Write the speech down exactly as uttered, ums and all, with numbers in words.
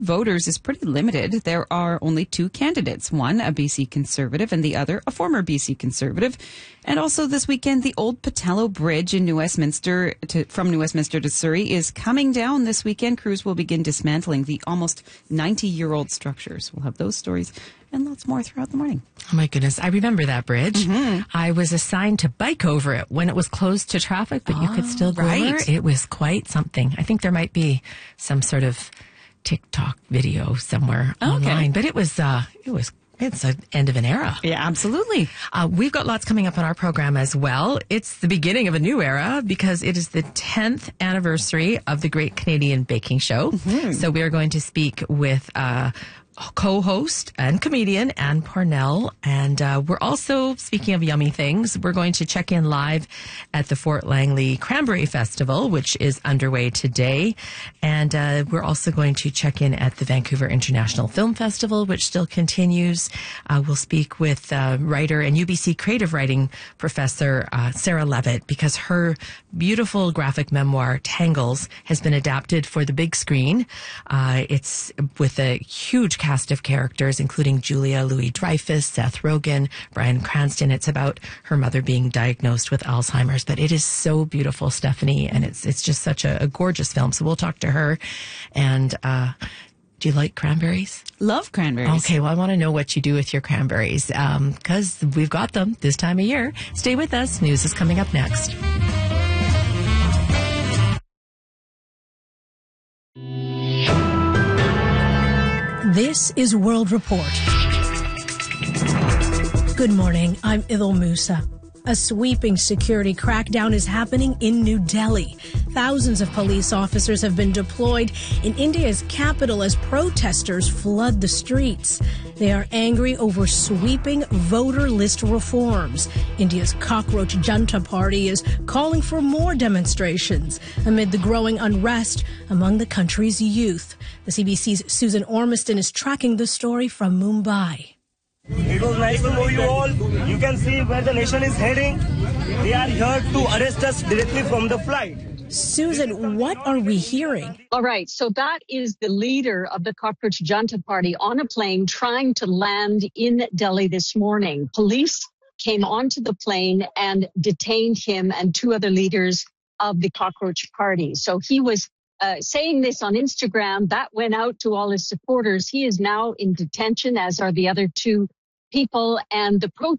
voters is pretty limited. There are only two candidates, one a B C Conservative and the other a former B C Conservative. And also this weekend, the old Patello Bridge in New Westminster to, from New Westminster to Surrey is coming down this weekend. Crews will begin dismantling the almost ninety-year-old structures. We'll have those stories and lots more throughout the morning. Oh, my goodness. I remember that bridge. Mm-hmm. I was assigned to bike over it when it was closed to traffic, but oh, you could still go right. over. It was quite something. I think there might be some sort of TikTok video somewhere okay. online, but it was, uh, it was It's the end of an era. Yeah, absolutely. Uh, we've got lots coming up on our program as well. It's the beginning of a new era because it is the tenth anniversary of the Great Canadian Baking Show. Mm-hmm. So we are going to speak with uh, co-host and comedian Anne Parnell. And uh, we're also, speaking of yummy things, we're going to check in live at the Fort Langley Cranberry Festival, which is underway today. And uh, we're also going to check in at the Vancouver International Film Festival, which still continues. Uh, we'll speak with uh, writer and U B C creative writing professor uh, Sarah Levitt, because her beautiful graphic memoir, Tangles, has been adapted for the big screen. Uh, it's with a huge cast of characters, including Julia Louis-Dreyfus, Seth Rogen, Bryan Cranston. It's about her mother being diagnosed with Alzheimer's, but it is so beautiful, Stephanie, and it's it's just such a, a gorgeous film. So we'll talk to her. And uh, do you like cranberries? Love cranberries. Okay, well, I want to know what you do with your cranberries, because um, we've got them this time of year. Stay with us. News is coming up next. This is World Report. Good morning, I'm Idil Musa. A sweeping security crackdown is happening in New Delhi. Thousands of police officers have been deployed in India's capital as protesters flood the streets. They are angry over sweeping voter list reforms. India's Cockroach Junta Party is calling for more demonstrations amid the growing unrest among the country's youth. The C B C's Susan Ormiston is tracking the story from Mumbai. It was nice to know you all. You can see where the nation is heading. They are here to arrest us directly from the flight. Susan, what are we hearing? All right. So that is the leader of the Cockroach Junta Party on a plane trying to land in Delhi this morning. Police came onto the plane and detained him and two other leaders of the Cockroach Party. So he was uh, saying this on Instagram. That went out to all his supporters. He is now in detention, as are the other two people. And the pro-